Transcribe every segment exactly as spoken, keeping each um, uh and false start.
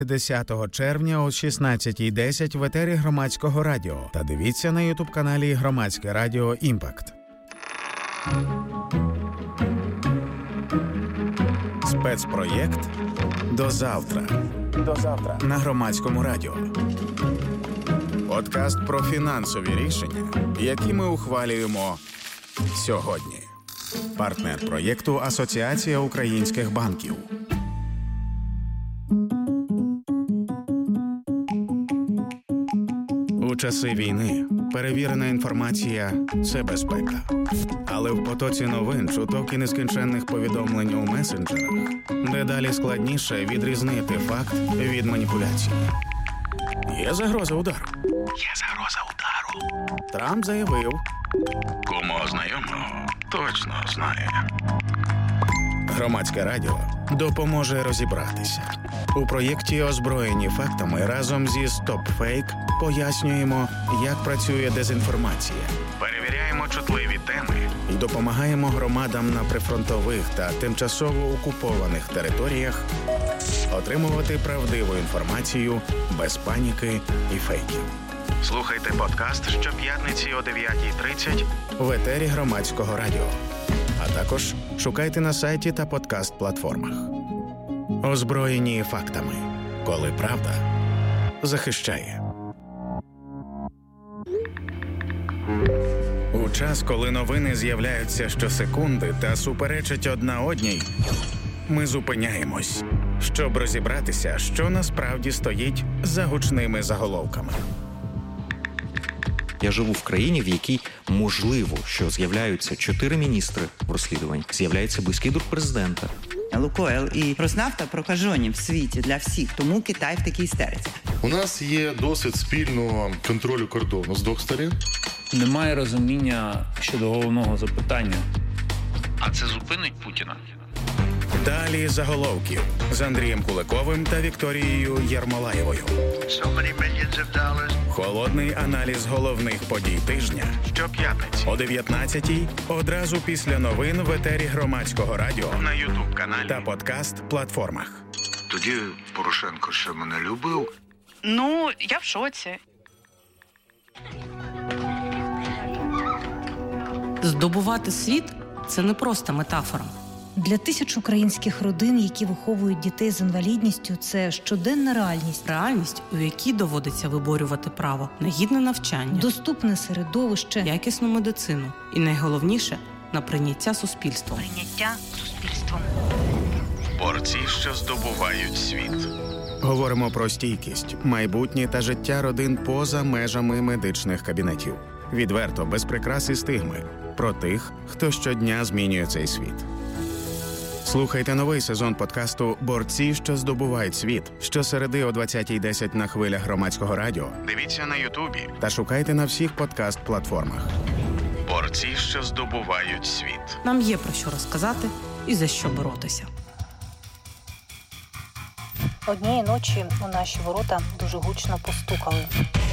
десятого червня о шістнадцятій десять в етері Громадського радіо та дивіться на ютуб-каналі Громадське радіо «Імпакт». Спецпроєкт «До завтра». До завтра на Громадському радіо. Подкаст про фінансові рішення, які ми ухвалюємо сьогодні. Партнер проєкту Асоціація українських банків. У часи війни перевірена інформація – це безпека. Але в потоці новин, чуток і нескінченних повідомлень у месенджерах дедалі складніше відрізнити факт від маніпуляції. Є загроза удару. Є загроза удару. Трамп заявив. Кому знайомого точно знає. Громадське радіо допоможе розібратися. У проєкті «Озброєні фактами» разом зі «Стоп-фейк» пояснюємо, як працює дезінформація. Перевіряємо чутливі теми і допомагаємо громадам на прифронтових та тимчасово окупованих територіях отримувати правдиву інформацію без паніки і фейків. Слухайте подкаст щоп'ятниці о дев'ятій тридцять в етері Громадського радіо. А також шукайте на сайті та подкаст-платформах. Озброєні фактами. Коли правда захищає. У час, коли новини з'являються щосекунди та суперечать одна одній, ми зупиняємось, щоб розібратися, що насправді стоїть за гучними заголовками. Я живу в країні, в якій можливо, що з'являються чотири міністри в розслідуванні, з'являється близький друг президента. Лукойл і Роснафта прокажені в світі для всіх, тому Китай в такій істериці. У нас є досвід спільного контролю кордону з двох сторін. Немає розуміння щодо головного запитання. А це зупинить Путіна? Далі заголовків з Андрієм Куликовим та Вікторією Єрмолаєвою. So many millions of dollars. Холодний аналіз головних подій тижня. Щоп'ятниці О дев'ятнадцятій одразу після новин в етері Громадського радіо на ютуб-каналі та подкаст-платформах. Тоді Порошенко ще мене любив. Ну, я в шоці. Здобувати світ – це не просто метафора. Для тисяч українських родин, які виховують дітей з інвалідністю, це щоденна реальність. Реальність, у якій доводиться виборювати право на гідне навчання, доступне середовище, якісну медицину і, найголовніше, на прийняття суспільством. Прийняття суспільством. Борці, що здобувають світ. Говоримо про стійкість, майбутнє та життя родин поза межами медичних кабінетів. Відверто, без прикрас і стигми. Про тих, хто щодня змінює цей світ. Слухайте новий сезон подкасту «Борці, що здобувають світ» щосереди о двадцятій десять на хвилях Громадського радіо. Дивіться на ютубі Та шукайте на всіх подкаст-платформах. Борці, що здобувають світ. Нам є про що розказати і за що боротися. Однієї ночі у наші ворота дуже гучно постукали.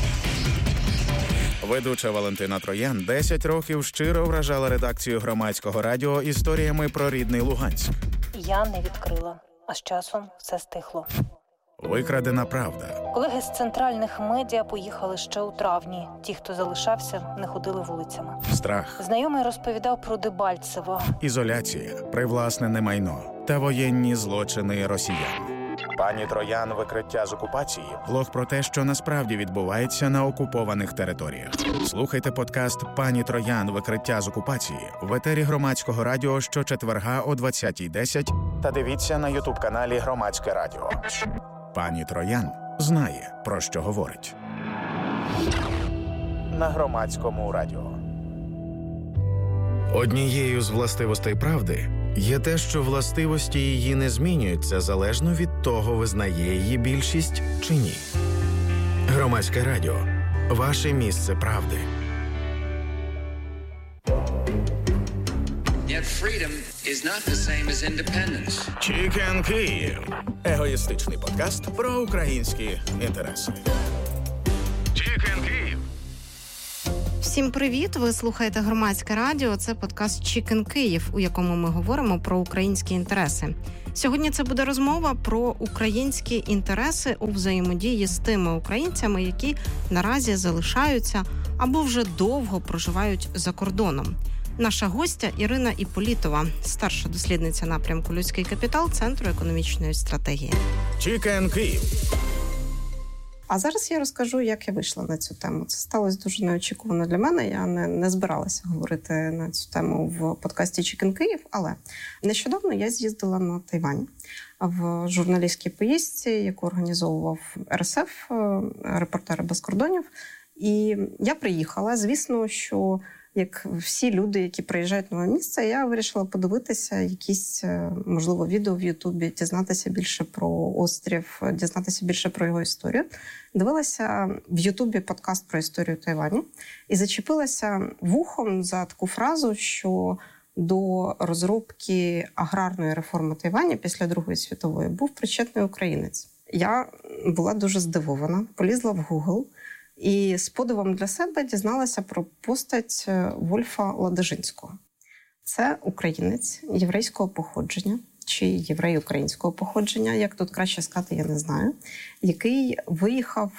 Ведуча Валентина Троян десять років щиро вражала редакцію Громадського радіо історіями про рідний Луганськ. Я не відкрила, а з часом все стихло. Викрадена правда. Колеги з центральних медіа поїхали ще у травні. Ті, хто залишався, не ходили вулицями. Страх. Знайомий розповідав про Дебальцево. Ізоляція, привласнене майно та воєнні злочини росіян. Пані Троян «Викриття з окупації» – блог про те, що насправді відбувається на окупованих територіях. Слухайте подкаст «Пані Троян. Викриття з окупації» в етері Громадського радіо щочетверга о двадцятій десять та дивіться на ютуб-каналі Громадське радіо. Пані Троян знає, про що говорить. На Громадському радіо. Однією з властивостей правди є те, що властивості її не змінюються залежно від того, визнає її більшість чи ні. Громадське радіо. Ваше місце правди. Yet freedom is not the same as independence. Chicken Київ. Егоїстичний подкаст про українські інтереси. Chicken Київ. Всім привіт! Ви слухаєте Громадське радіо. Це подкаст «Чікен Київ», у якому ми говоримо про українські інтереси. Сьогодні це буде розмова про українські інтереси у взаємодії з тими українцями, які наразі залишаються або вже довго проживають за кордоном. Наша гостя Ірина Іполітова, старша дослідниця напрямку «Людський капітал» Центру економічної стратегії. «Чікен Київ». А зараз я розкажу, як я вийшла на цю тему. Це сталося дуже неочікувано для мене. Я не, не збиралася говорити на цю тему в подкасті «Чікен Київ», але нещодавно я з'їздила на Тайвань в журналістській поїздці, яку організовував ер ес еф, «Репортери без кордонів». І я приїхала. Звісно, що як всі люди, які приїжджають на нове місце, я вирішила подивитися якісь, можливо, відео в Ютубі, дізнатися більше про острів, дізнатися більше про його історію. Дивилася в Ютубі подкаст про історію Тайваню і зачепилася вухом за таку фразу, що до розробки аграрної реформи Тайваню після Другої світової був причетний українець. Я була дуже здивована, полізла в Google, і з подивом для себе дізналася про постать Вольфа Ладижинського. Це українець єврейського походження, чи єврей українського походження, як тут краще сказати, я не знаю, який виїхав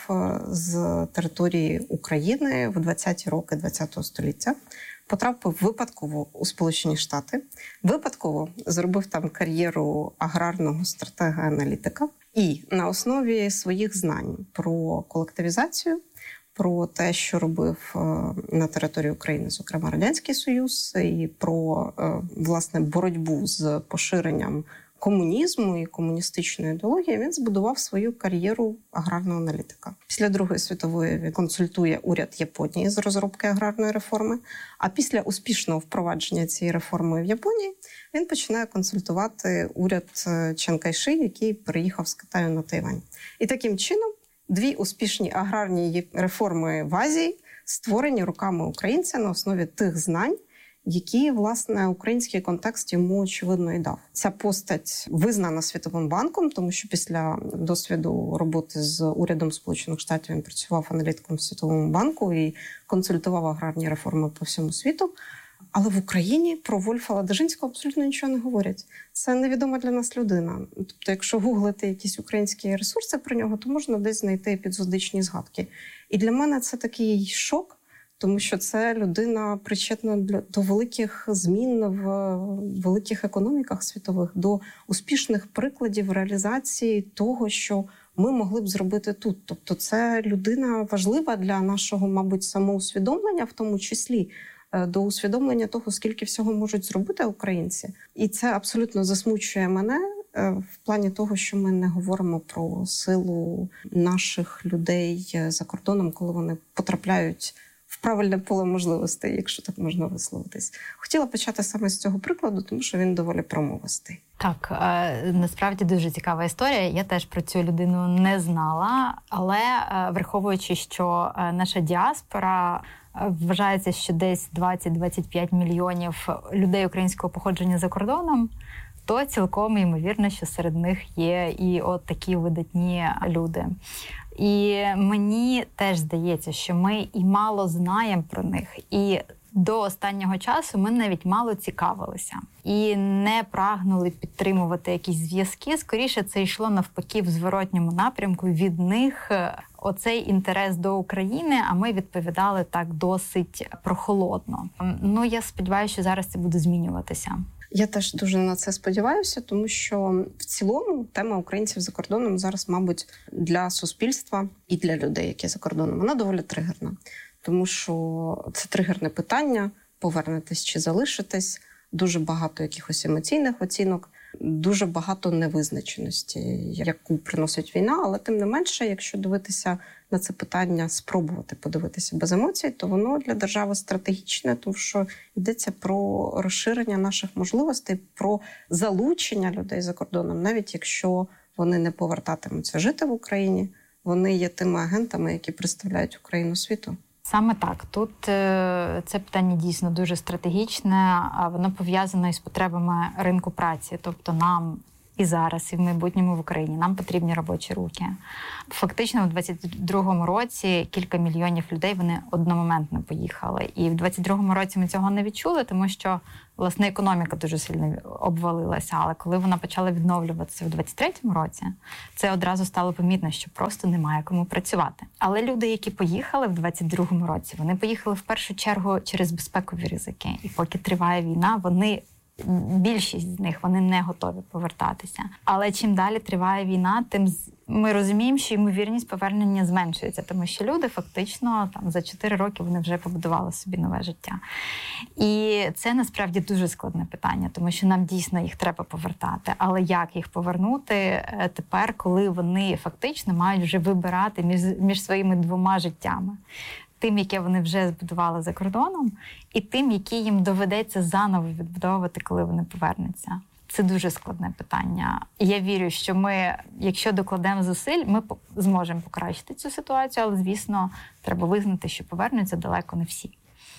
з території України в двадцяті роки ХХ століття, потрапив випадково у Сполучені Штати, випадково зробив там кар'єру аграрного стратега-аналітика і на основі своїх знань про колективізацію, про те, що робив на території України, зокрема, Радянський Союз, і про, власне, боротьбу з поширенням комунізму і комуністичної ідеології, він збудував свою кар'єру аграрного аналітика. Після Другої світової він консультує уряд Японії з розробки аграрної реформи, а після успішного впровадження цієї реформи в Японії він починає консультувати уряд Чан Кайши, який переїхав з Китаю на Тайвань. І таким чином дві успішні аграрні реформи в Азії створені руками українця на основі тих знань, які, власне, український контекст йому, очевидно, і дав. Ця постать визнана Світовим банком, тому що після досвіду роботи з урядом Сполучених Штатів він працював аналітиком в Світовому банку і консультував аграрні реформи по всьому світу. Але в Україні про Вольфа Ладижинського абсолютно нічого не говорять. Це невідома для нас людина. Тобто, якщо гуглити якісь українські ресурси про нього, то можна десь знайти епізодичні згадки. І для мене це такий шок, тому що це людина причетна до великих змін в великих економіках світових, до успішних прикладів реалізації того, що ми могли б зробити тут. Тобто це людина важлива для нашого, мабуть, самоусвідомлення, в тому числі, до усвідомлення того, скільки всього можуть зробити українці. І це абсолютно засмучує мене в плані того, що ми не говоримо про силу наших людей за кордоном, коли вони потрапляють в правильне поле можливостей, якщо так можна висловитись. Хотіла почати саме з цього прикладу, тому що він доволі промовистий. Так, насправді дуже цікава історія. Я теж про цю людину не знала, але враховуючи, що наша діаспора вважається, що десь двадцять-двадцять п'ять мільйонів людей українського походження за кордоном, то цілком ймовірно, що серед них є і от такі видатні люди. І мені теж здається, що ми і мало знаємо про них, і до останнього часу ми навіть мало цікавилися і не прагнули підтримувати якісь зв'язки. Скоріше, це йшло навпаки в зворотньому напрямку. Від них оцей інтерес до України, а ми відповідали так досить прохолодно. Ну, я сподіваюся, що зараз це буде змінюватися. Я теж дуже на це сподіваюся, тому що в цілому тема українців за кордоном зараз, мабуть, для суспільства і для людей, які за кордоном, вона доволі тригерна. Тому що це тригерне питання, повернетесь чи залишитесь, дуже багато якихось емоційних оцінок, дуже багато невизначеності, яку приносить війна, але тим не менше, якщо дивитися на це питання, спробувати подивитися без емоцій, то воно для держави стратегічне, тому що йдеться про розширення наших можливостей, про залучення людей за кордоном, навіть якщо вони не повертатимуться жити в Україні, вони є тими агентами, які представляють Україну світу. Саме так. Тут це питання дійсно дуже стратегічне, а воно пов'язане із потребами ринку праці. Тобто нам і зараз, і в майбутньому в Україні. Нам потрібні робочі руки. Фактично, в двадцять другому році кілька мільйонів людей, вони одномоментно поїхали. І в двадцять другому році ми цього не відчули, тому що, власне, економіка дуже сильно обвалилася. Але коли вона почала відновлюватися в двадцять третьому році, це одразу стало помітно, що просто немає кому працювати. Але люди, які поїхали в двадцять другому році, вони поїхали в першу чергу через безпекові ризики. І поки триває війна, вони більшість з них, вони не готові повертатися. Але чим далі триває війна, тим ми розуміємо, що ймовірність повернення зменшується, тому що люди фактично там за чотири роки вони вже побудували собі нове життя. І це насправді дуже складне питання, тому що нам дійсно їх треба повертати. Але як їх повернути тепер, коли вони фактично мають вже вибирати між, між своїми двома життями? Тим, яке вони вже збудували за кордоном, і тим, які їм доведеться заново відбудовувати, коли вони повернуться. Це дуже складне питання. І я вірю, що ми, якщо докладемо зусиль, ми зможемо покращити цю ситуацію, але, звісно, треба визнати, що повернуться далеко не всі.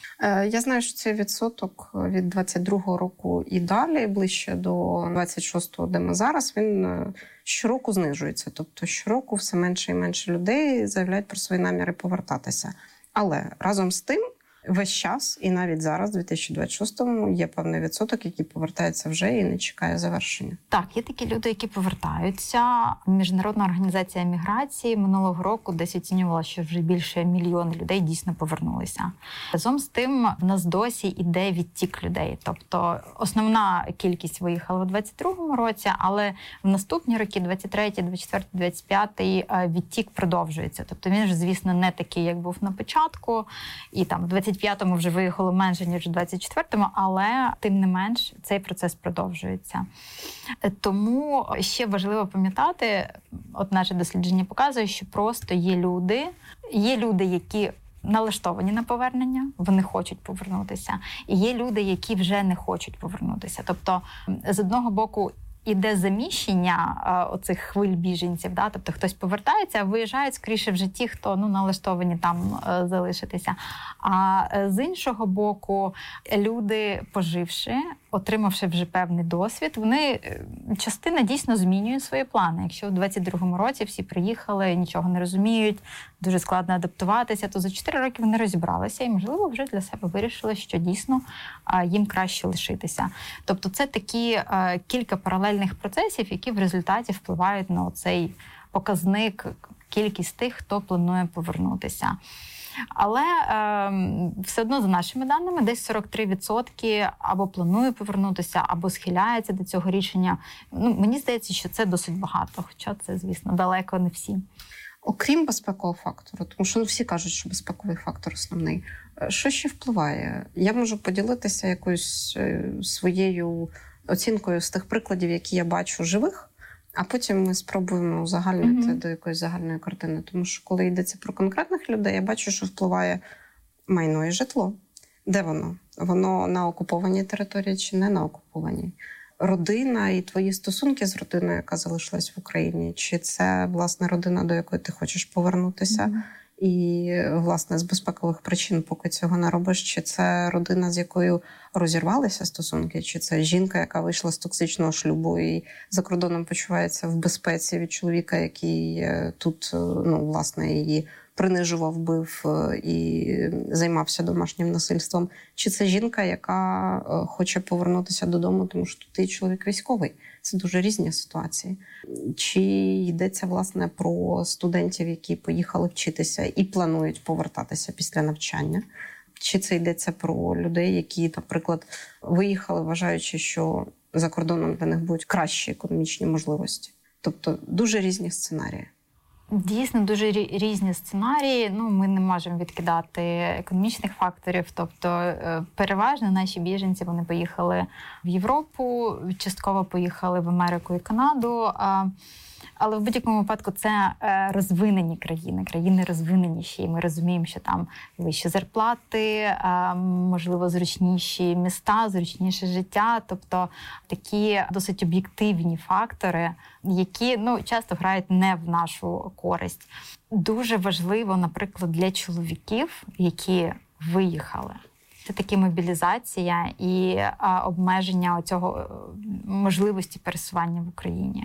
Я знаю, що цей відсоток від двадцять другого року і далі, ближче до двадцять шостого, де ми зараз, він щороку знижується. Тобто щороку все менше і менше людей заявляють про свої наміри повертатися. Але разом з тим, весь час, і навіть зараз, у дві тисячі двадцять шостому, є певний відсоток, який повертається вже і не чекає завершення. Так, є такі люди, які повертаються. Міжнародна організація міграції минулого року десь оцінювала, що вже більше мільйона людей дійсно повернулися. Разом з тим, в нас досі йде відтік людей. Тобто основна кількість виїхала у двадцять другому році, але в наступні роки, двадцять третій, двадцять четвертий, двадцять п'ятий, відтік продовжується. Тобто він ж, звісно, не такий, як був на початку, і там в двадцять п'ятому вже виїхало менше, ніж у двадцять четвертому, але тим не менш цей процес продовжується. Тому ще важливо пам'ятати, от наше дослідження показує, що просто є люди, є люди, які налаштовані на повернення, вони хочуть повернутися, і є люди, які вже не хочуть повернутися. Тобто, з одного боку, іде заміщення а, оцих хвиль біженців, да? Тобто хтось повертається, а виїжджають скоріше вже ті, хто ну, налаштовані там а, залишитися. А з іншого боку, люди, поживши, отримавши вже певний досвід, вони, частина дійсно змінює свої плани. Якщо у двадцять другому році всі приїхали, нічого не розуміють, дуже складно адаптуватися, то за чотири роки вони розібралися і, можливо, вже для себе вирішили, що дійсно а, їм краще лишитися. Тобто це такі а, кілька паралельних процесів, які в результаті впливають на цей показник, кількість тих, хто планує повернутися. Але е, все одно, за нашими даними, десь сорок три відсотки або планує повернутися, або схиляється до цього рішення. Ну, мені здається, що це досить багато, хоча це, звісно, далеко не всі. Окрім безпекового фактору, тому що ну, всі кажуть, що безпековий фактор основний. Що ще впливає? Я можу поділитися якоюсь своєю оцінкою з тих прикладів, які я бачу живих, а потім ми спробуємо узагальнити mm-hmm. до якоїсь загальної картини. Тому що коли йдеться про конкретних людей, я бачу, що впливає майно і житло. Де воно? Воно на окупованій території чи не на окупованій? Родина і твої стосунки з родиною, яка залишилась в Україні, чи це, власне, родина, до якої ти хочеш повернутися, mm-hmm. і, власне, з безпекових причин, поки цього не робиш, чи це родина, з якою розірвалися стосунки, чи це жінка, яка вийшла з токсичного шлюбу і за кордоном почувається в безпеці від чоловіка, який тут, ну, власне, її принижував, бив і займався домашнім насильством. Чи це жінка, яка хоче повернутися додому, тому що тут і чоловік військовий. Це дуже різні ситуації. Чи йдеться, власне, про студентів, які поїхали вчитися і планують повертатися після навчання? Чи це йдеться про людей, які, наприклад, виїхали, вважаючи, що за кордоном для них будуть кращі економічні можливості? Тобто дуже різні сценарії. Дійсно, дуже різні сценарії. Ну, ми не можемо відкидати економічних факторів. Тобто, переважно наші біженці, вони поїхали в Європу, частково поїхали в Америку і Канаду. Але в будь-якому випадку це розвинені країни, країни розвиненіші. І ми розуміємо, що там вищі зарплати, можливо, зручніші міста, зручніше життя. Тобто такі досить об'єктивні фактори, які ну, часто грають не в нашу користь. Дуже важливо, наприклад, для чоловіків, які виїхали, все-таки мобілізація і а, обмеження цього можливості пересування в Україні.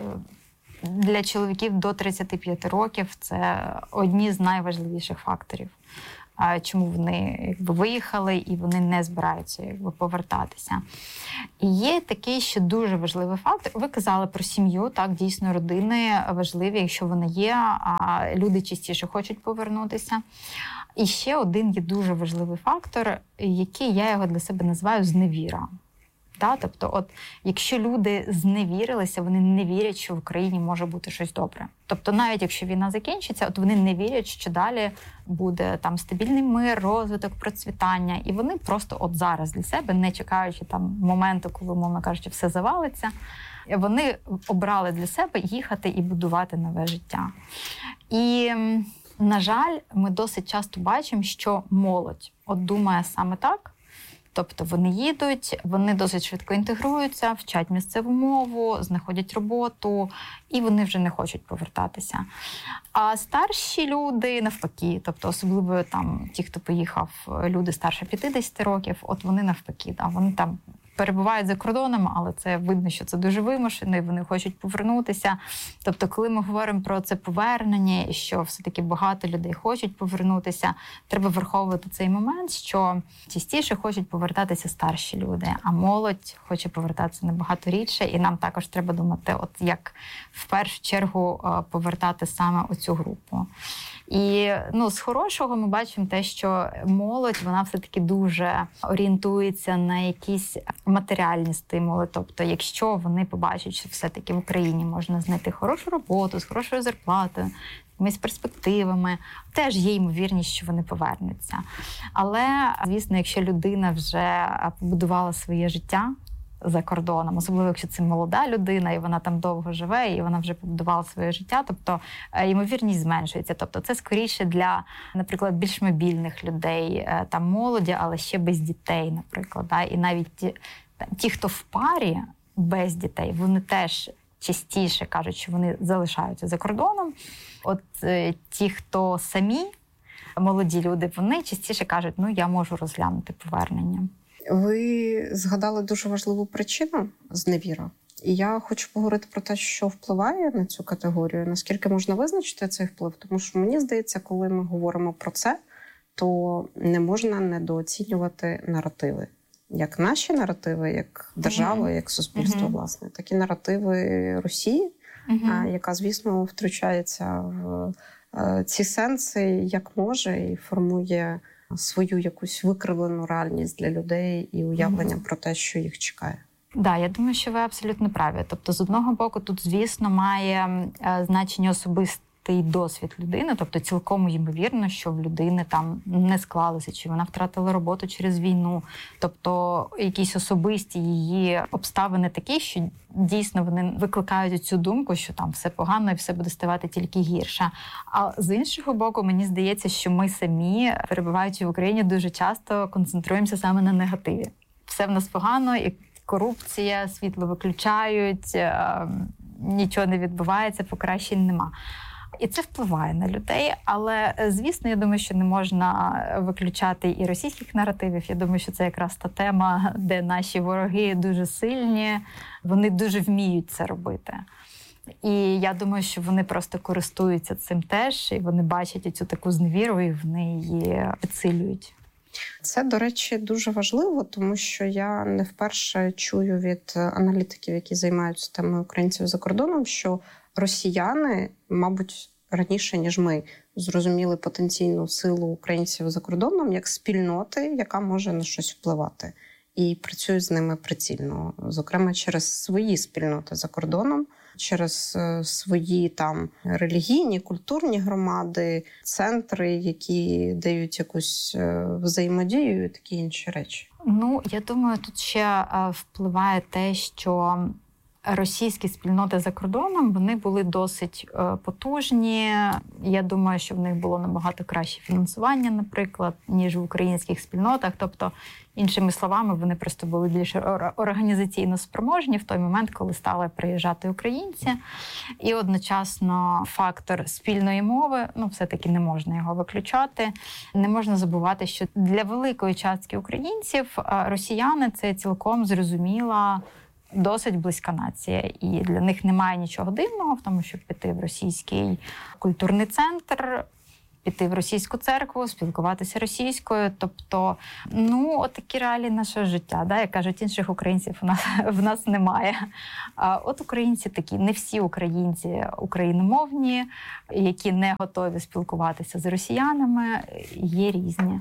Для чоловіків до тридцяти п'яти років це одні з найважливіших факторів, чому вони якби виїхали і вони не збираються якби повертатися. І є такий ще дуже важливий фактор. Ви казали про сім'ю, так, дійсно, родини важливі, якщо вони є, а люди частіше хочуть повернутися. І ще один є дуже важливий фактор, який я його для себе називаю зневіра. Да? Тобто, от, якщо люди зневірилися, вони не вірять, що в Україні може бути щось добре. Тобто, навіть якщо війна закінчиться, от вони не вірять, що далі буде там стабільний мир, розвиток, процвітання. І вони просто от зараз для себе, не чекаючи там моменту, коли, мовно кажучи, все завалиться, вони обрали для себе їхати і будувати нове життя. І, на жаль, ми досить часто бачимо, що молодь от думає саме так. Тобто вони їдуть, вони досить швидко інтегруються, вчать місцеву мову, знаходять роботу, і вони вже не хочуть повертатися. А старші люди навпаки, тобто особливо там ті, хто поїхав, люди старше п'ятдесят років, от вони навпаки, да, вони там перебувають за кордоном, але це видно, що це дуже вимушено, і вони хочуть повернутися. Тобто, коли ми говоримо про це повернення, і що все-таки багато людей хочуть повернутися, треба враховувати цей момент, що частіше хочуть повертатися старші люди, а молодь хоче повертатися набагато рідше, і нам також треба думати, от як в першу чергу повертати саме оцю групу. І ну, з хорошого ми бачимо те, що молодь, вона все-таки дуже орієнтується на якісь матеріальні стимули. Тобто, якщо вони побачать, що все-таки в Україні можна знайти хорошу роботу, з хорошою зарплатою, з якимись перспективами, теж є ймовірність, що вони повернуться. Але, звісно, якщо людина вже побудувала своє життя за кордоном, особливо, якщо це молода людина, і вона там довго живе, і вона вже побудувала своє життя, тобто ймовірність зменшується. Тобто це скоріше для, наприклад, більш мобільних людей, там молоді, але ще без дітей, наприклад. Да? І навіть ті, ті, хто в парі без дітей, вони теж частіше кажуть, що вони залишаються за кордоном. От ті, хто самі, молоді люди, вони частіше кажуть, ну, я можу розглянути повернення. Ви згадали дуже важливу причину – зневіра. І я хочу поговорити про те, що впливає на цю категорію, наскільки можна визначити цей вплив. Тому що мені здається, коли ми говоримо про це, то не можна недооцінювати наративи. Як наші наративи, як держава, mm-hmm. як суспільство, mm-hmm. власне, так і наративи Росії, mm-hmm. яка, звісно, втручається в ці сенси як може і формує свою якусь викривлену реальність для людей і уявлення mm-hmm. про те, що їх чекає. Так, да, я думаю, що ви абсолютно праві. Тобто, з одного боку, тут, звісно, має е, значення особистий досвід людини, тобто цілком ймовірно, що в людини там не склалося, чи вона втратила роботу через війну. Тобто, якісь особисті її обставини такі, що дійсно вони викликають цю думку, що там все погано і все буде ставати тільки гірше. А з іншого боку, мені здається, що ми самі, перебуваючи в Україні, дуже часто концентруємося саме на негативі. Все в нас погано, і корупція, світло виключають, нічого не відбувається, покращень нема. І це впливає на людей, але, звісно, я думаю, що не можна виключати і російських наративів. Я думаю, що це якраз та тема, де наші вороги дуже сильні, вони дуже вміють це робити. І я думаю, що вони просто користуються цим теж, і вони бачать цю таку зневіру, і вони її підсилюють. Це, до речі, дуже важливо, тому що я не вперше чую від аналітиків, які займаються темою українців за кордоном, що росіяни, мабуть, раніше, ніж ми, зрозуміли потенційну силу українців за кордоном як спільноти, яка може на щось впливати. І працюють з ними прицільно, зокрема через свої спільноти за кордоном, через свої там релігійні, культурні громади, центри, які дають якусь взаємодію і такі інші речі. Ну, я думаю, тут ще впливає те, що російські спільноти за кордоном, вони були досить потужні. Я думаю, що в них було набагато краще фінансування, наприклад, ніж в українських спільнотах. Тобто, іншими словами, вони просто були більш організаційно спроможні в той момент, коли стали приїжджати українці. І одночасно фактор спільної мови, ну, все-таки не можна його виключати. Не можна забувати, що для великої частки українців росіяни – це цілком зрозуміла, досить близька нація. І для них немає нічого дивного в тому, щоб піти в російський культурний центр, піти в російську церкву, спілкуватися російською. Тобто, ну, от такі реалії нашого життя. Да? Як кажуть, інших українців в нас, в нас немає. А от українці такі, не всі українці україномовні, які не готові спілкуватися з росіянами, є різні.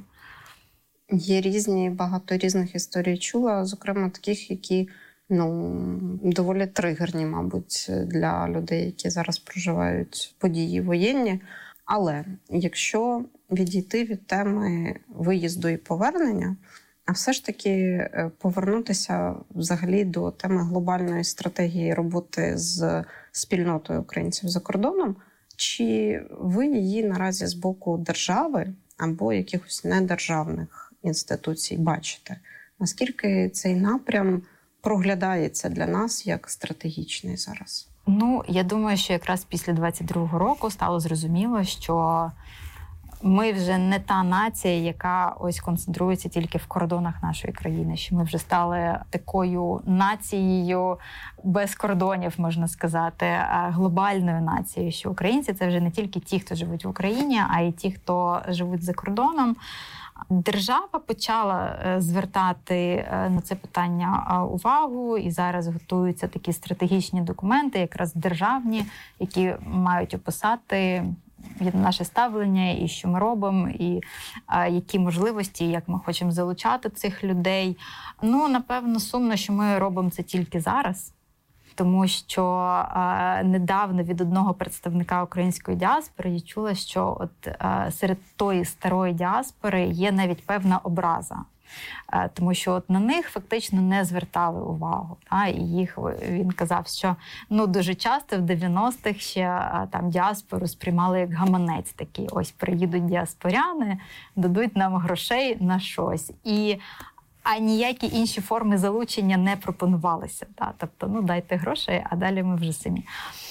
Є різні, багато різних історій чула, зокрема таких, які ну, доволі тригерні, мабуть, для людей, які зараз проживають події воєнні. Але якщо відійти від теми виїзду і повернення, а все ж таки повернутися взагалі до теми глобальної стратегії роботи з спільнотою українців за кордоном, чи ви її наразі з боку держави або якихось недержавних інституцій бачите? Наскільки цей напрям проглядається для нас як стратегічний зараз? Ну, я думаю, що якраз після двадцять другого року стало зрозуміло, що ми вже не та нація, яка ось концентрується тільки в кордонах нашої країни, що ми вже стали такою нацією без кордонів, можна сказати, глобальною нацією, що українці – це вже не тільки ті, хто живуть в Україні, а й ті, хто живуть за кордоном. Держава почала звертати на це питання увагу, і зараз готуються такі стратегічні документи, якраз державні, які мають описати наше ставлення, і що ми робимо, і які можливості, як ми хочемо залучати цих людей. Ну, напевно, сумно, що ми робимо це тільки зараз. Тому що е, недавно від одного представника української діаспори я чула, що от е, серед тої старої діаспори є навіть певна образа. Е, тому що от на них фактично не звертали увагу. Та? І їх, він казав, що ну, дуже часто в дев'яностих ще е, там діаспору сприймали як гаманець такий. Ось приїдуть діаспоряни, дадуть нам грошей на щось. І а ніякі інші форми залучення не пропонувалися. Та? Тобто, ну, дайте грошей, а далі ми вже самі.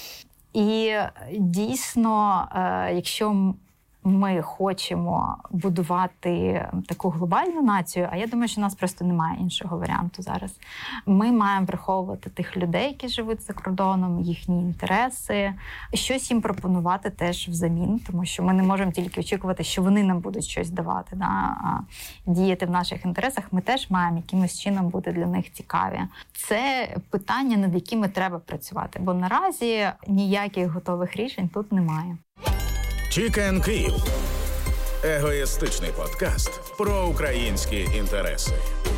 І дійсно, якщо ми хочемо будувати таку глобальну націю, а я думаю, що у нас просто немає іншого варіанту зараз. Ми маємо враховувати тих людей, які живуть за кордоном, їхні інтереси, щось їм пропонувати теж взамін, тому що ми не можемо тільки очікувати, що вони нам будуть щось давати, да? А діяти в наших інтересах. Ми теж маємо якимось чином бути для них цікаві. Це питання, над якими треба працювати, бо наразі ніяких готових рішень тут немає. Чікен Київ – егоїстичний подкаст про українські інтереси.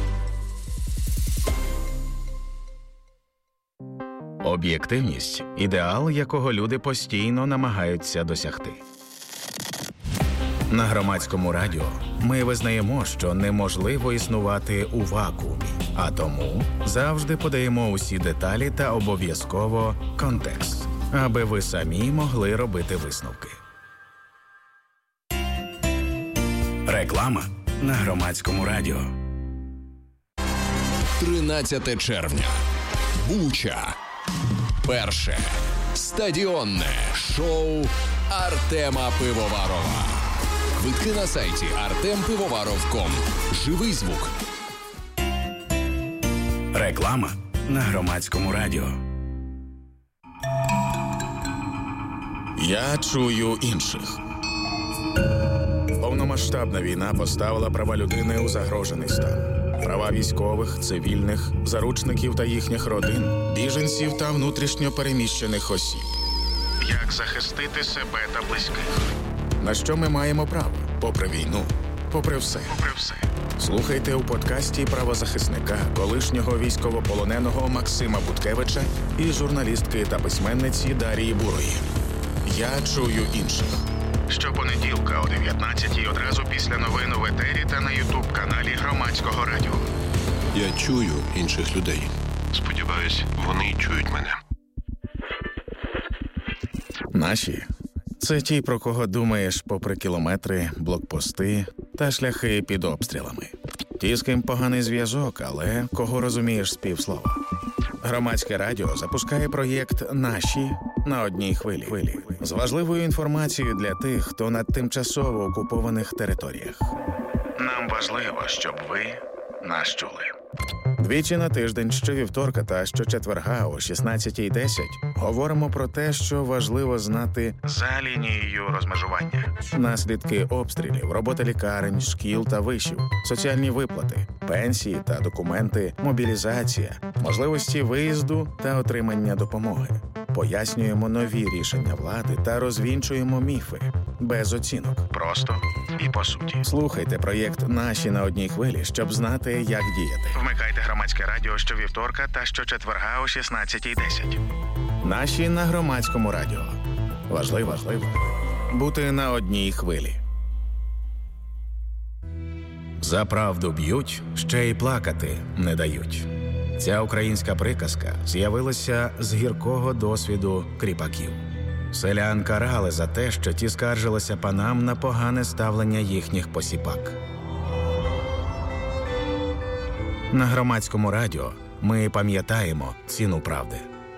Об'єктивність – ідеал, якого люди постійно намагаються досягти. На Громадському радіо ми визнаємо, що неможливо існувати у вакуумі, а тому завжди подаємо усі деталі та обов'язково контекст, аби ви самі могли робити висновки. Реклама на Громадському радіо. тринадцяте червня. Буча. Перше стадіонне шоу Артема Пивоварова. Квитки на сайті артем пивоваров крапка ком. Живий звук. Реклама на Громадському радіо. Я чую інших. Повномасштабна війна поставила права людини у загрожений стан. Права військових, цивільних, заручників та їхніх родин, біженців та внутрішньо переміщених осіб. Як захистити себе та близьких? На що ми маємо право? Попри війну, попри все. Попри все. Слухайте у подкасті правозахисника, колишнього військовополоненого Максима Буткевича і журналістки та письменниці Дарії Бурої. Я чую інших. Щопонеділка о дев'ятнадцятій одразу після новин в етері та на ютуб-каналі Громадського радіо. Я чую інших людей. Сподіваюся. Сподіваюсь, вони чують мене. Наші – це ті, про кого думаєш попри кілометри, блокпости та шляхи під обстрілами. Ті, з ким поганий зв'язок, але кого розумієш з півслова. Громадське радіо запускає проєкт «Наші» на одній хвилі. З важливою інформацією для тих, хто на тимчасово окупованих територіях. Нам важливо, щоб ви нас чули. Двічі на тиждень, щовівторка та щочетверга о шістнадцятій десять говоримо про те, що важливо знати за лінією розмежування. Наслідки обстрілів, робота лікарень, шкіл та вишів, соціальні виплати, пенсії та документи, мобілізація, можливості виїзду та отримання допомоги. Пояснюємо нові рішення влади та розвінчуємо міфи. Без оцінок. Просто і по суті. Слухайте проєкт «Наші» на одній хвилі, щоб знати, як діяти. Вмикайте громадське радіо щовівторка та щочетверга о шістнадцятій десять. «Наші» на громадському радіо. Важливо, важливо бути на одній хвилі. За правду б'ють, ще й плакати не дають. Ця українська приказка з'явилася з гіркого досвіду кріпаків. Селян карали за те, що ті скаржилися панам на погане ставлення їхніх посіпак. На громадському радіо ми пам'ятаємо ціну правди.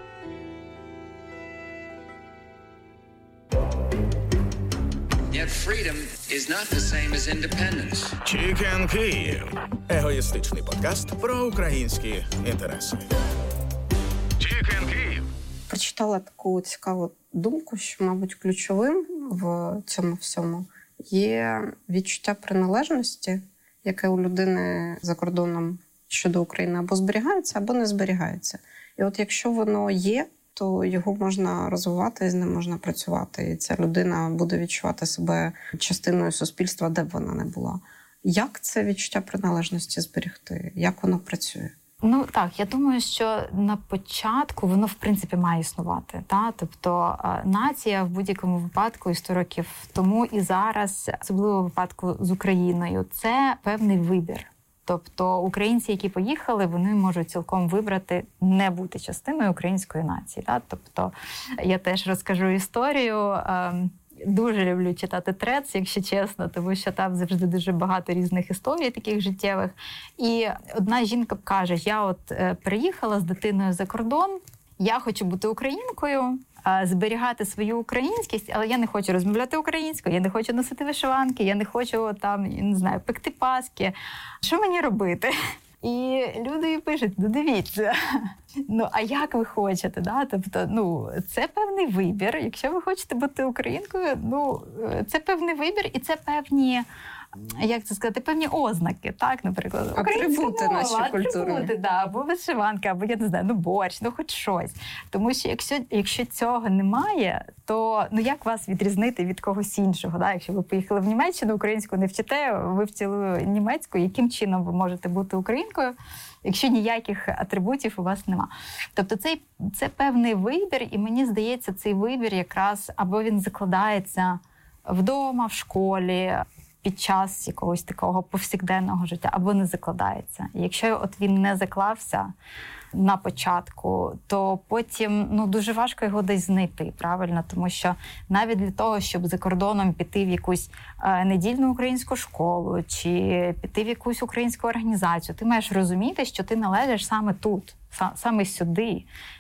Yet freedom is not the same as independence. Чікен Київ. Егоїстичний подкаст про українські інтереси. Чікен Київ. Прочитала таку цікаву думку, що, мабуть, ключовим в цьому всьому є відчуття приналежності, яке у людини за кордоном щодо України або зберігається, або не зберігається. І от якщо воно є, то його можна розвивати, з ним можна працювати. І ця людина буде відчувати себе частиною суспільства, де б вона не була. Як це відчуття приналежності зберегти? Як воно працює? Ну так, я думаю, що на початку воно в принципі має існувати. Та? Тобто нація в будь-якому випадку і сто років тому і зараз, особливо в випадку з Україною, це певний вибір. Тобто українці, які поїхали, вони можуть цілком вибрати не бути частиною української нації. Та? Тобто я теж розкажу історію. Дуже люблю читати Трец, якщо чесно, тому що там завжди дуже багато різних історій таких життєвих. І одна жінка каже, я от е, приїхала з дитиною за кордон, я хочу бути українкою, е, зберігати свою українськість, але я не хочу розмовляти українською, я не хочу носити вишиванки, я не хочу там, я не знаю, пекти паски. Що мені робити? І люди їй пишуть, ну дивіться, ну а як ви хочете, да? Тобто, ну, це певний вибір. Якщо ви хочете бути українкою, ну, це певний вибір і це певні, як це сказати, певні ознаки, так, наприклад, атрибути нашої культури. Атрибути, да, або вишиванка, або, я не знаю, ну борщ, ну хоч щось. Тому що якщо, якщо цього немає, то, ну, як вас відрізнити від когось іншого, да? Якщо ви поїхали в Німеччину, українську не вчите, ви вчили німецьку, яким чином ви можете бути українкою, якщо ніяких атрибутів у вас нема. Тобто це, це певний вибір, і мені здається, цей вибір якраз або він закладається вдома, в школі, під час якогось такого повсякденного життя, або не закладається. Якщо от він не заклався на початку, то потім, ну, дуже важко його десь знайти, правильно? Тому що навіть для того, щоб за кордоном піти в якусь е, недільну українську школу чи піти в якусь українську організацію, ти маєш розуміти, що ти належиш саме тут, саме сюди.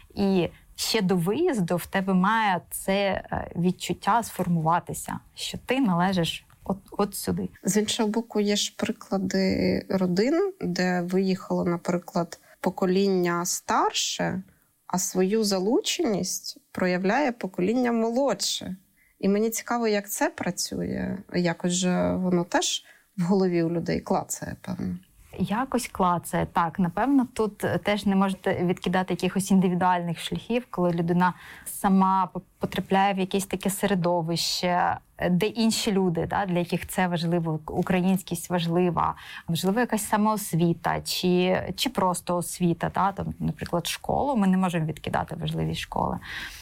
І ще до виїзду в тебе має це відчуття сформуватися, що ти належиш От, от сюди. З іншого боку, є ж приклади родин, де виїхало, наприклад, покоління старше, а свою залученість проявляє покоління молодше. І мені цікаво, як це працює. Якось же воно теж в голові у людей клацає, певно. Якось клацає, так. Напевно, тут теж не можете відкидати якихось індивідуальних шляхів, коли людина сама потрапляє в якесь таке середовище, де інші люди, да, для яких це важливо, українськість важлива, можливо, якась самоосвіта, чи, чи просто освіта, да, там, наприклад, школу, ми не можемо відкидати важливість школи.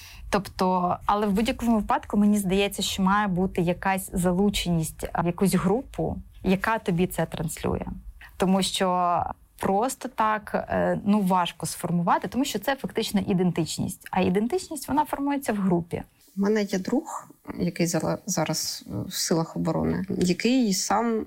Тобто, але в будь-якому випадку, мені здається, що має бути якась залученість в якусь групу, яка тобі це транслює. Тому що просто так, ну, важко сформувати, тому що це фактично ідентичність. А ідентичність, вона формується в групі. У мене є друг, який зараз в силах оборони, який сам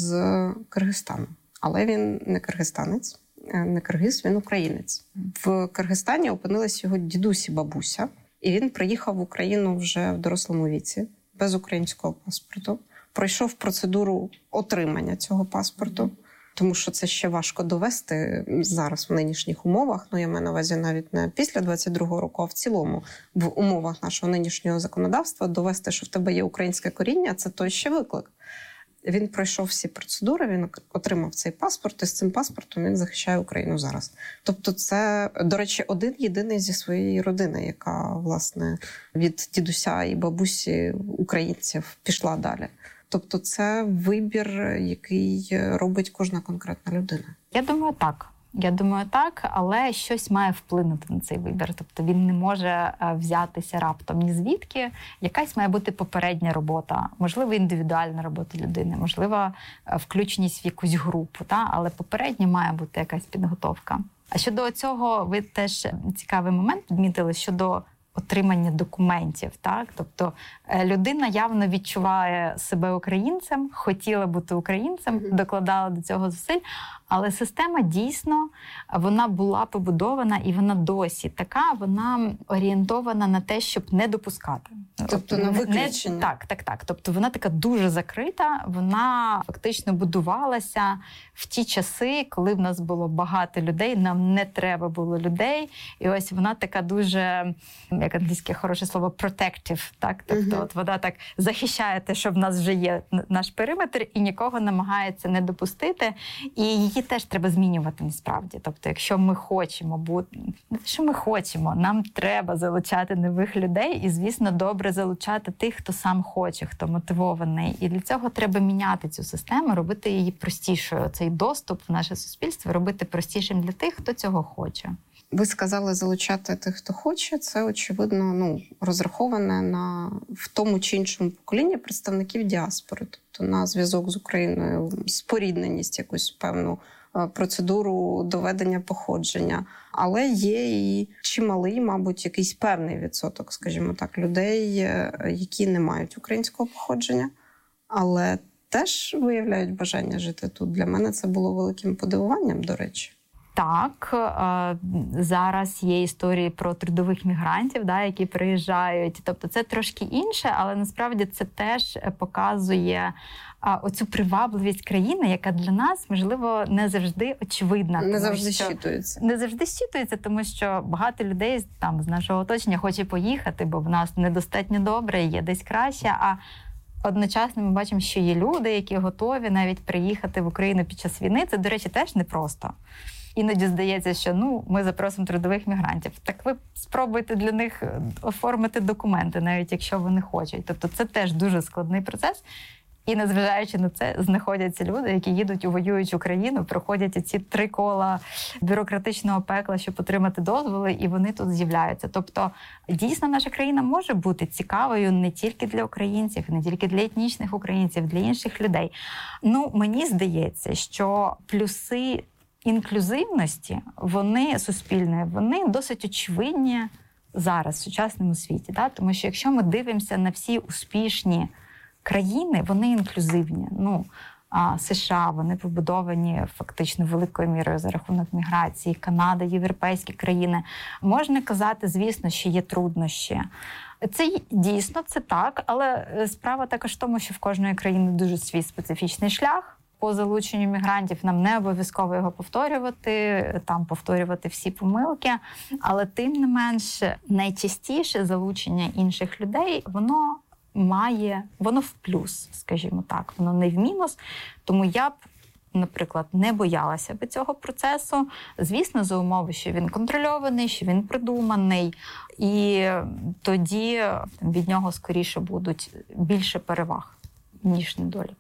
з Киргизстану. Але він не киргизстанець, не киргиз, він українець. В Киргизстані опинились його дідусь і бабуся. І він приїхав в Україну вже в дорослому віці, без українського паспорту. Пройшов процедуру отримання цього паспорту, тому що це ще важко довести зараз в нинішніх умовах. Ну, я маю на увазі навіть не після двадцять другого року, а в цілому в умовах нашого нинішнього законодавства довести, що в тебе є українське коріння, це той ще виклик. Він пройшов всі процедури, він отримав цей паспорт, і з цим паспортом він захищає Україну зараз. Тобто це, до речі, один-єдиний зі своєї родини, яка, власне, від дідуся і бабусі українців пішла далі. Тобто це вибір, який робить кожна конкретна людина. Я думаю, так. Я думаю, так, але щось має вплинути на цей вибір. Тобто він не може взятися раптом ні звідки. Якась має бути попередня робота, можливо, індивідуальна робота людини, можливо, включеність в якусь групу, та? Але попередня має бути якась підготовка. А щодо цього, ви теж цікавий момент підмітили щодо отримання документів, так? Тобто людина явно відчуває себе українцем, хотіла бути українцем, докладала до цього зусиль, але система дійсно, вона була побудована і вона досі така, вона орієнтована на те, щоб не допускати. Тобто на виключення. Не, так, так, так. Тобто вона така дуже закрита, вона фактично будувалася в ті часи, коли в нас було багато людей, нам не треба було людей. І ось вона така дуже, як англійське хороше слово, protective, так? Тобто uh-huh. от вона так захищає те, що в нас вже є наш периметр, і нікого намагається не допустити. І її теж треба змінювати насправді. Тобто, якщо ми хочемо бути, що ми хочемо, нам треба залучати нових людей і, звісно, добре залучати тих, хто сам хоче, хто мотивований. І для цього треба міняти цю систему, робити її простішою. Цей доступ в наше суспільство робити простішим для тих, хто цього хоче. Ви сказали залучати тих, хто хоче. Це, очевидно, ну, розраховане на в тому чи іншому поколінні представників діаспори. Тобто на зв'язок з Україною, спорідненість, якусь певну процедуру доведення походження. Але є і чималий, мабуть, якийсь певний відсоток, скажімо так, людей, які не мають українського походження, але теж виявляють бажання жити тут. Для мене це було великим подивуванням, до речі. Так, зараз є історії про трудових мігрантів, да, які приїжджають. Тобто це трошки інше, але насправді це теж показує оцю привабливість країни, яка для нас, можливо, не завжди очевидна. Не завжди щитується. Не завжди щитується, тому що багато людей там з нашого оточення хоче поїхати, бо в нас недостатньо добре, є десь краще, а одночасно ми бачимо, що є люди, які готові навіть приїхати в Україну під час війни. Це, до речі, теж непросто. Іноді здається, що ну, ми запросимо трудових мігрантів. Так ви спробуйте для них оформити документи, навіть якщо вони хочуть. Тобто це теж дуже складний процес. І незважаючи на це, знаходяться люди, які їдуть у воюючу країну, проходять ці три кола бюрократичного пекла, щоб отримати дозволи, і вони тут з'являються. Тобто, дійсно, наша країна може бути цікавою не тільки для українців, не тільки для етнічних українців, для інших людей. Ну, мені здається, що плюси інклюзивності, вони суспільної, вони досить очевидні зараз в сучасному світі. Да? Тому що якщо ми дивимося на всі успішні країни, вони інклюзивні. Ну, а США, вони побудовані фактично великою мірою за рахунок міграції, Канада, європейські країни. Можна казати, звісно, що є труднощі. Це дійсно, це так, але справа також в тому, що в кожної країни дуже свій специфічний шлях. По залученню мігрантів нам не обов'язково його повторювати, там повторювати всі помилки, але тим не менш найчастіше залучення інших людей, воно має, воно в плюс, скажімо так, воно не в мінус. Тому я б, наприклад, не боялася би цього процесу. Звісно, за умови, що він контрольований, що він продуманий, і тоді від нього скоріше будуть більше переваг, ніж недоліків.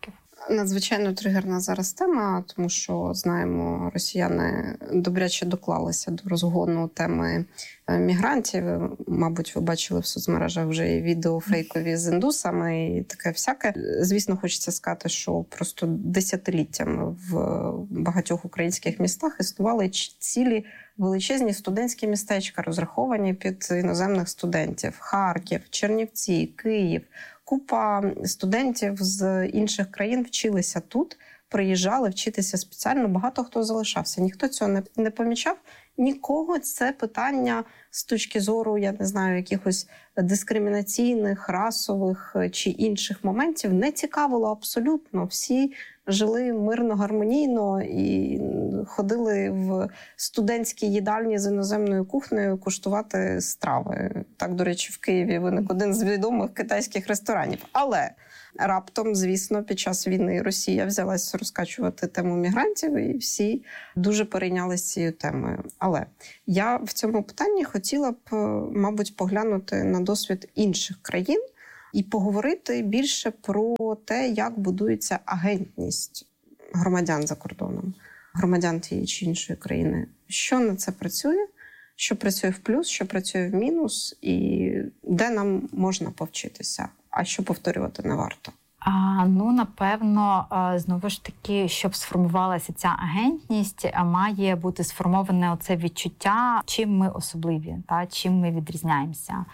Надзвичайно тригерна зараз тема, тому що, знаємо, росіяни добряче доклалися до розгону теми мігрантів. Мабуть, ви бачили в соцмережах вже і відео фейкові з індусами і таке всяке. Звісно, хочеться сказати, що просто десятиліттями в багатьох українських містах існували цілі величезні студентські містечка, розраховані під іноземних студентів. Харків, Чернівці, Київ. Купа студентів з інших країн вчилися тут, приїжджали вчитися спеціально, багато хто залишався. Ніхто цього не, не помічав, нікого це питання з точки зору, я не знаю, якихось дискримінаційних, расових чи інших моментів не цікавило абсолютно. Всі жили мирно, гармонійно і ходили в студентські їдальні з іноземною кухнею куштувати страви. Так, до речі, в Києві виник один з відомих китайських ресторанів. Але раптом, звісно, під час війни Росія взялась розкачувати тему мігрантів, і всі дуже перейнялися цією темою. Але я в цьому питанні хотіла б, мабуть, поглянути на досвід інших країн і поговорити більше про те, як будується агентність громадян за кордоном, громадян тієї чи іншої країни. Що на це працює, що працює в плюс, що працює в мінус, і де нам можна повчитися, а що повторювати не варто. А, ну, напевно, знову ж таки, щоб сформувалася ця агентність, має бути сформоване оце відчуття, чим ми особливі, та, чим ми відрізняємося.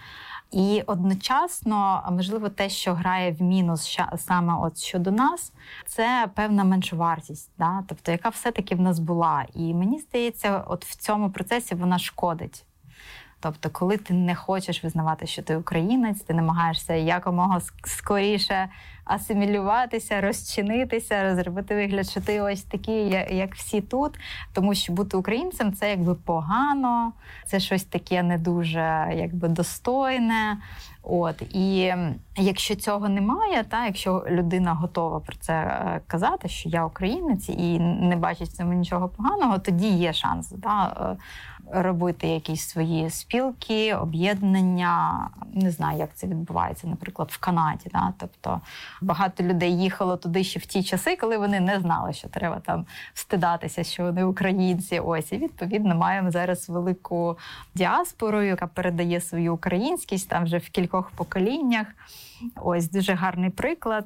І одночасно, можливо, те, що грає в мінус саме от щодо нас, це певна меншовартість, да? Тобто, яка все-таки в нас була. І мені здається, от в цьому процесі вона шкодить. Тобто, коли ти не хочеш визнавати, що ти українець, ти намагаєшся якомога скоріше асимілюватися, розчинитися, зробити вигляд, що ти ось такий, як всі тут. Тому що бути українцем – це якби погано, це щось таке не дуже якби достойне. От. І якщо цього немає, та, якщо людина готова про це казати, що я українець і не бачить в цьому нічого поганого, тоді є шанс, та, робити якісь свої спілки, об'єднання. Не знаю, як це відбувається, наприклад, в Канаді. Та. Тобто багато людей їхало туди ще в ті часи, коли вони не знали, що треба там встидатися, що вони українці. Ось, і відповідно маємо зараз велику діаспору, яка передає свою українськість там вже в кількох поколіннях. Ось, дуже гарний приклад.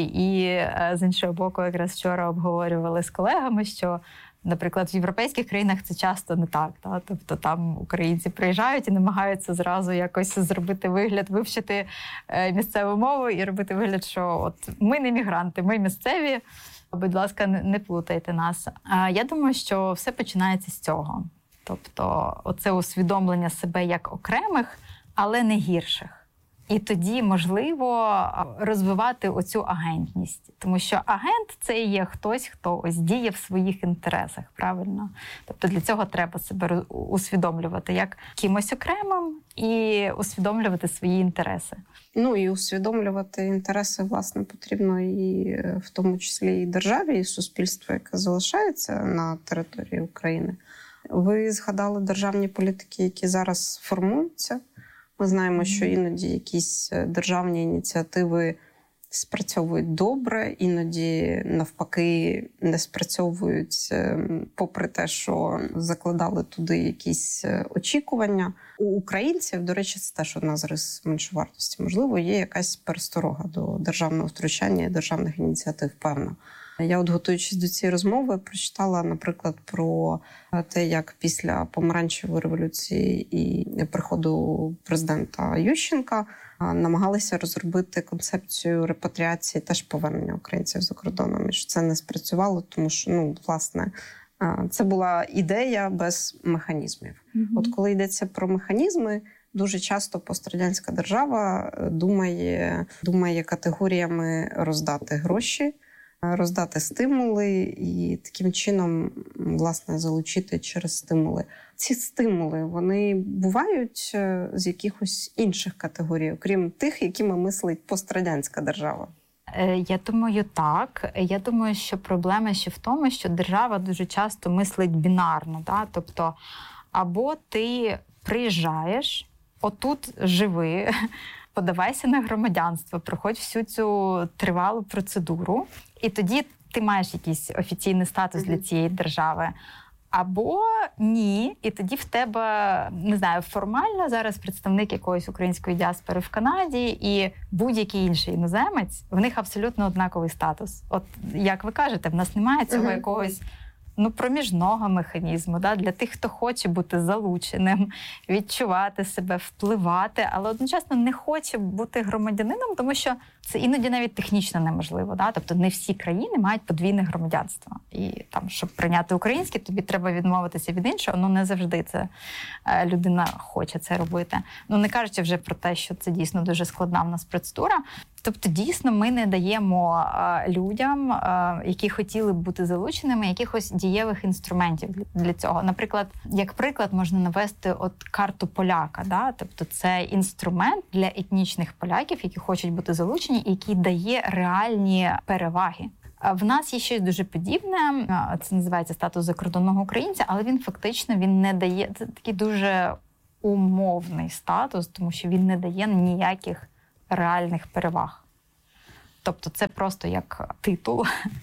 І з іншого боку, якраз вчора обговорювали з колегами, що, наприклад, в європейських країнах це часто не так. Та? Тобто там українці приїжджають і намагаються зразу якось зробити вигляд, вивчити місцеву мову і робити вигляд, що от ми не мігранти, ми місцеві, будь ласка, не плутайте нас. Я думаю, що все починається з цього. Тобто оце усвідомлення себе як окремих, але не гірших. І тоді, можливо, розвивати оцю агентність. Тому що агент – це є хтось, хто ось діє в своїх інтересах, правильно? Тобто для цього треба себе усвідомлювати як кимось окремим і усвідомлювати свої інтереси. Ну і усвідомлювати інтереси, власне, потрібно і в тому числі і державі, і суспільству, яке залишається на території України. Ви згадали державні політики, які зараз формуються. Ми знаємо, що іноді якісь державні ініціативи спрацьовують добре, іноді, навпаки, не спрацьовують, попри те, що закладали туди якісь очікування. У українців, до речі, це теж одна з рис меншовартості. Можливо, є якась пересторога до державного втручання і державних ініціатив, певно. Я от, готуючись до цієї розмови, прочитала, наприклад, про те, як після помаранчевої революції і приходу президента Ющенка намагалися розробити концепцію репатріації, теж повернення українців за кордоном. І що це не спрацювало, тому що, ну, власне, це була ідея без механізмів. Mm-hmm. От коли йдеться про механізми, дуже часто пострадянська держава думає, думає категоріями роздати гроші, роздати стимули і таким чином, власне, залучити через стимули. Ці стимули, вони бувають з якихось інших категорій, окрім тих, якими мислить пострадянська держава? Я думаю, так. Я думаю, що проблема ще в тому, що держава дуже часто мислить бінарно. Да? Тобто, або ти приїжджаєш, отут живи, подавайся на громадянство, проходь всю цю тривалу процедуру, і тоді ти маєш якийсь офіційний статус для цієї держави. Або ні, і тоді в тебе, не знаю, формально зараз представник якоїсь української діаспори в Канаді і будь-який інший іноземець, в них абсолютно однаковий статус. От, як ви кажете, в нас немає цього uh-huh. якогось ну, проміжного механізму, да? Для тих, хто хоче бути залученим, відчувати себе, впливати, але одночасно не хоче бути громадянином, тому що це іноді навіть технічно неможливо. Да? Тобто не всі країни мають подвійне громадянство. І там, щоб прийняти українське, тобі треба відмовитися від іншого, ну не завжди це людина хоче це робити. Ну не кажучи вже про те, що це дійсно дуже складна в нас процедура. Тобто, дійсно, ми не даємо а, людям, а, які хотіли б бути залученими, якихось дієвих інструментів для, для цього. Наприклад, як приклад можна навести от карту поляка. Да? Тобто, це інструмент для етнічних поляків, які хочуть бути залучені, який дає реальні переваги. В нас є щось дуже подібне, це називається статус закордонного українця, але він фактично він не дає, це такий дуже умовний статус, тому що він не дає ніяких реальних переваг. Тобто це просто як титул,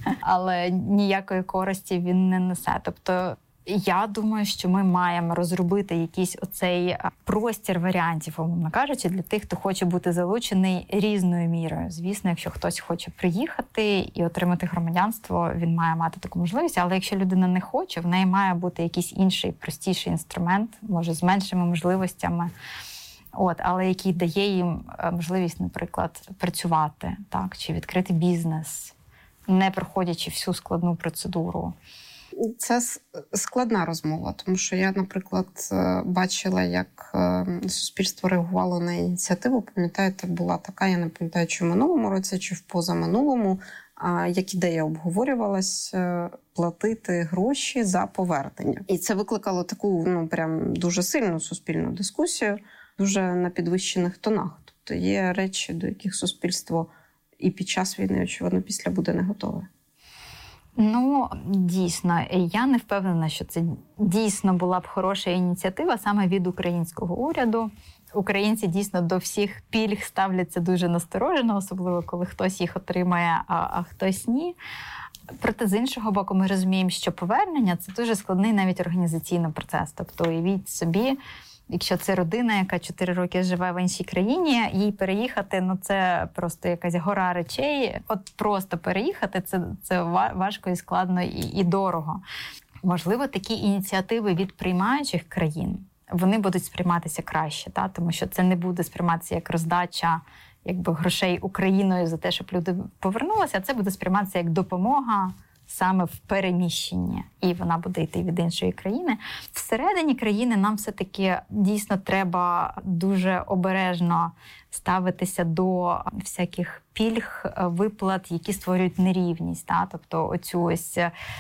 але ніякої користі він не несе. Тобто я думаю, що ми маємо розробити якийсь оцей простір варіантів, умовно кажучи, для тих, хто хоче бути залучений різною мірою. Звісно, якщо хтось хоче приїхати і отримати громадянство, він має мати таку можливість, але якщо людина не хоче, в неї має бути якийсь інший, простіший інструмент, може з меншими можливостями, От, але який дає їм можливість, наприклад, працювати, так, чи відкрити бізнес, не проходячи всю складну процедуру. Це складна розмова, тому що я, наприклад, бачила, як суспільство реагувало на ініціативу. Пам'ятаєте, була така, я не пам'ятаю, чи в минулому році, чи в позаминулому, як ідея обговорювалась платити гроші за повернення. І це викликало таку, ну, прям дуже сильну суспільну дискусію, дуже на підвищених тонах. Тобто є речі, до яких суспільство і під час війни, очевидно, після буде не готове. Ну, дійсно, я не впевнена, що це дійсно була б хороша ініціатива саме від українського уряду. Українці дійсно до всіх пільг ставляться дуже насторожено, особливо коли хтось їх отримає, а, а хтось ні. Проте, з іншого боку, ми розуміємо, що повернення – це дуже складний навіть організаційний процес. Тобто, уявіть собі, якщо це родина, яка чотири роки живе в іншій країні, їй переїхати, ну це просто якась гора речей. От просто переїхати – це, це важко і складно і, і дорого. Можливо, такі ініціативи від приймаючих країн, вони будуть сприйматися краще, та? Тому що це не буде сприйматися як роздача якби, грошей Україною за те, щоб люди повернулися, а це буде сприйматися як допомога саме в переміщенні, і вона буде йти від іншої країни. Всередині країни нам все-таки дійсно треба дуже обережно ставитися до всяких пільг, виплат, які створюють нерівність. Та? Тобто оцю ось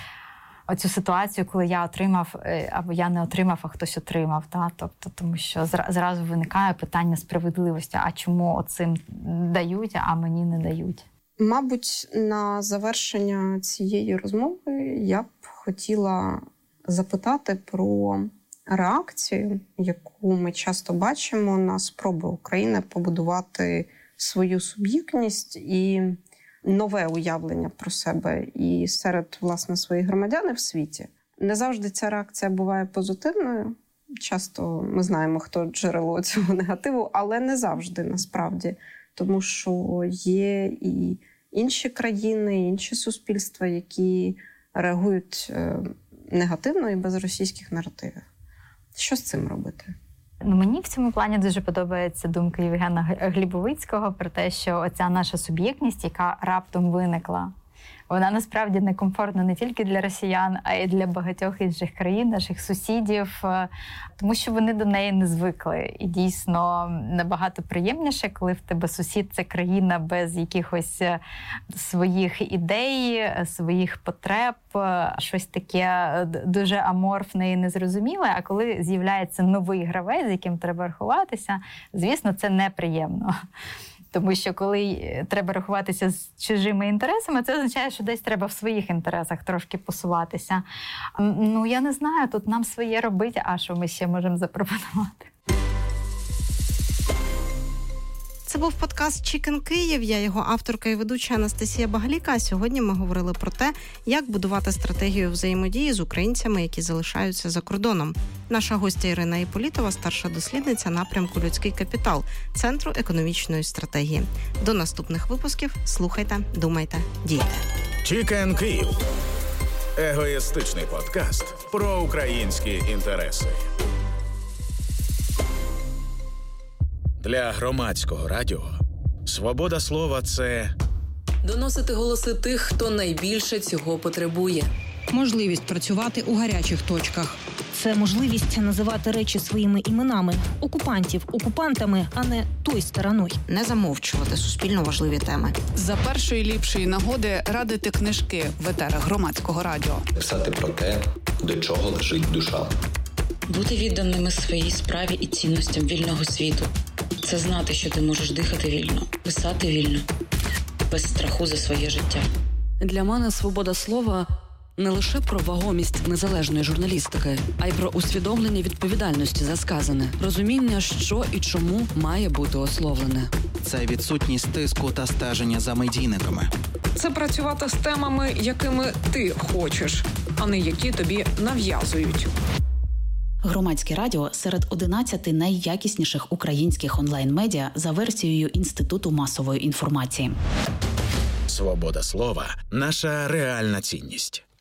оцю ситуацію, коли я отримав, або я не отримав, а хтось отримав. Та? Тобто, тому що зразу виникає питання справедливості, а чому оцим дають, а мені не дають. Мабуть, на завершення цієї розмови я б хотіла запитати про реакцію, яку ми часто бачимо на спроби України побудувати свою суб'єктність і нове уявлення про себе і серед, власне, своїх громадян в світі. Не завжди ця реакція буває позитивною. Часто ми знаємо, хто джерело цього негативу, але не завжди, насправді. Тому що є і інші країни, і інші суспільства, які реагують негативно і без російських наративів. Що з цим робити? Ну, мені в цьому плані дуже подобається думка Євгена Глібовицького про те, що оця наша суб'єктність, яка раптом виникла, вона насправді некомфортна не тільки для росіян, а й для багатьох інших країн, наших сусідів, тому що вони до неї не звикли. І дійсно набагато приємніше, коли в тебе сусід – це країна без якихось своїх ідей, своїх потреб, щось таке дуже аморфне і незрозуміле. А коли з'являється новий гравець, з яким треба рахуватися, звісно, це неприємно. Тому що коли треба рахуватися з чужими інтересами, це означає, що десь треба в своїх інтересах трошки посуватися. Ну, я не знаю, тут нам своє робити, а що ми ще можемо запропонувати? Це був подкаст «Чікен Київ». Я його авторка і ведуча Анастасія Багаліка. Сьогодні ми говорили про те, як будувати стратегію взаємодії з українцями, які залишаються за кордоном. Наша гостя Ірина Іполітова, старша дослідниця напрямку «Людський капітал» Центру економічної стратегії. До наступних випусків. Слухайте, думайте, дійте. «Чікен Київ» – егоїстичний подкаст про українські інтереси. Для громадського радіо свобода слова – це доносити голоси тих, хто найбільше цього потребує. Можливість працювати у гарячих точках. Це можливість називати речі своїми іменами. Окупантів окупантами, а не той стороною. Не замовчувати суспільно важливі теми. За першої ліпшої нагоди радити книжки в етерах громадського радіо. Писати про те, до чого лежить душа. Бути відданими своїй справі і цінностям вільного світу. Це знати, що ти можеш дихати вільно, писати вільно, без страху за своє життя. Для мене свобода слова не лише про вагомість незалежної журналістики, а й про усвідомлення відповідальності за сказане, розуміння, що і чому має бути ословлене. Це відсутність тиску та стеження за медійниками. Це працювати з темами, якими ти хочеш, а не які тобі нав'язують. Громадське радіо серед одинадцяти найякісніших українських онлайн-медіа за версією Інституту масової інформації. свобода слова – наша реальна цінність.